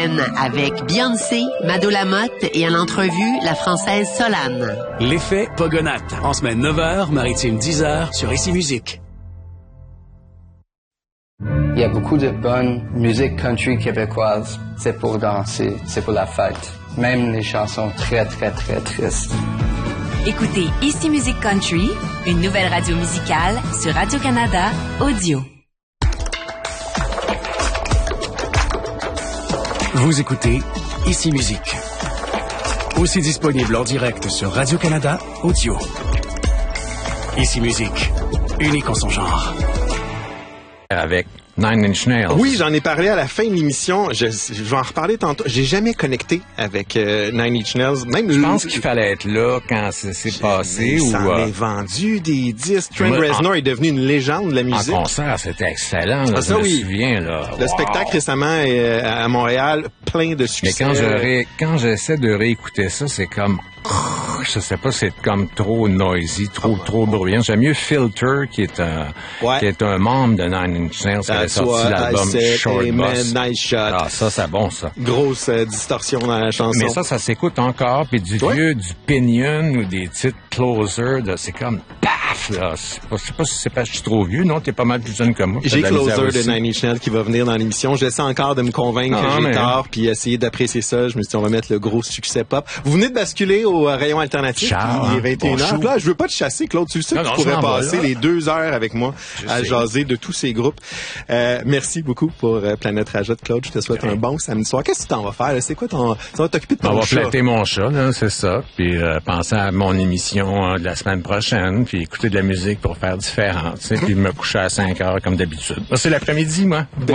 semaine avec Beyoncé, Mado Lamotte et en entrevue, la Française Solane. L'effet Pogonat, en semaine 9h, maritime 10h, sur Ici Musique. Il y a beaucoup de bonne musique country québécoise. C'est pour danser, c'est pour la fête. Même les chansons très, très, très tristes. Écoutez Ici Musique Country, une nouvelle radio musicale sur Radio-Canada Audio. Vous écoutez Ici Musique. Aussi disponible en direct sur Radio-Canada Audio. Ici Musique, unique en son genre. Avec Nine Inch Nails. Oui, j'en ai parlé à la fin de l'émission. Je vais en reparler tantôt. J'ai jamais connecté avec Nine Inch Nails. Même je pense qu'il fallait être là quand c'est passé. Ça en est vendu des disques. Trent Reznor est devenu une légende de la musique. En concert, c'était excellent. Là, ça, je me souviens. Là. Le spectacle récemment à Montréal, plein de succès. Mais quand j'essaie de réécouter ça, c'est comme... Je sais pas, c'est comme trop noisy, trop bruyant. J'aime mieux Filter, qui est un membre de Nine Inch Nails, qui avait sorti l'album Short Bus. Nice Shot. Ah, ça, c'est bon, ça. Grosse distorsion dans la chanson. Mais ça s'écoute encore, puis du vieux, du Pinion ou des titres Closer, c'est comme paf, là. Je sais pas si c'est parce que je suis trop vieux, non? T'es pas mal plus jeune que moi. J'ai Closer de Nine Inch Nails qui va venir dans l'émission. J'essaie encore de me convaincre que j'ai tort, puis essayer d'apprécier ça. Je me suis dit, on va mettre le gros succès pop. Vous venez de basculer au rayon alternatif. Il est 21h. Là, je veux pas te chasser, Claude. Tu sais que tu pourrais passer les 2 heures avec moi à jaser de tous ces groupes. Merci beaucoup pour Planète Rajoute, Claude. Je te souhaite un bon samedi soir. Qu'est-ce que tu t'en vas faire? C'est quoi ça va t'occuper de ton chat? On va flatter mon chat, là, c'est ça. Puis penser à mon émission de la semaine prochaine, puis écouter de la musique pour faire différent, tu sais, puis me coucher à 5 heures comme d'habitude. C'est l'après-midi, moi.